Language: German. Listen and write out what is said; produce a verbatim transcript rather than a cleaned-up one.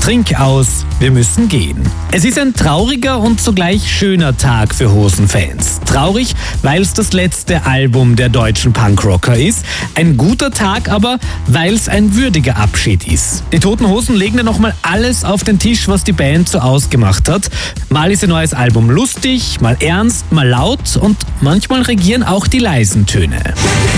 Trink aus, wir müssen gehen. Es ist ein trauriger und zugleich schöner Tag für Hosen-Fans. Traurig, weil es das letzte Album der deutschen Punkrocker ist. Ein guter Tag aber, weil es ein würdiger Abschied ist. Die Toten Hosen legen dann nochmal alles auf den Tisch, was die Band so ausgemacht hat. Mal ist ihr neues Album lustig, mal ernst, mal laut und manchmal regieren auch die leisen Töne.